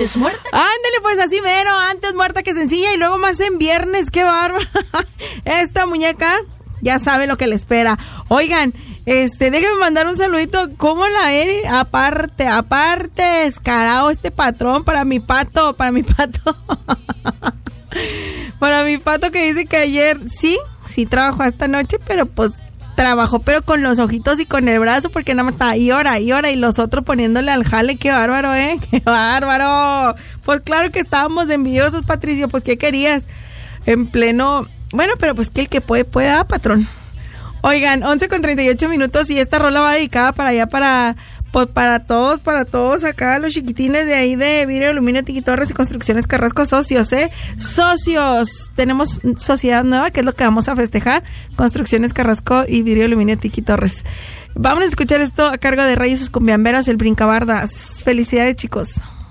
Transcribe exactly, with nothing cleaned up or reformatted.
Antes muerta. Ándale, pues así mero, antes muerta que sencilla y luego más en viernes, qué bárbaro. Esta muñeca ya sabe lo que le espera. Oigan, este, déjenme mandar un saludito. ¿Cómo la eres? Aparte, aparte, descarado este patrón para mi pato, para mi pato. Para mi pato que dice que ayer, sí, sí trabajó esta noche, pero pues trabajó, pero con los ojitos y con el brazo, porque nada más estaba y hora, y hora, y los otros poniéndole al jale. Qué bárbaro, ¿eh? ¡Qué bárbaro! Pues claro que estábamos envidiosos, Patricio, pues ¿qué querías? En pleno... Bueno, pero pues que el que puede, puede, ah, patrón. Oigan, once con treinta y ocho minutos y esta rola va dedicada para allá, para... Pues para todos, para todos acá, los chiquitines de ahí de Vidrio, Aluminio, Tiki Torres y Construcciones Carrasco, socios, ¿eh? Socios, tenemos sociedad nueva, que es lo que vamos a festejar, Construcciones Carrasco y Vidrio, Aluminio, Tiki Torres. Vamos a escuchar esto a cargo de Reyes y sus cumbiamberos, el Brincabardas. Felicidades, chicos.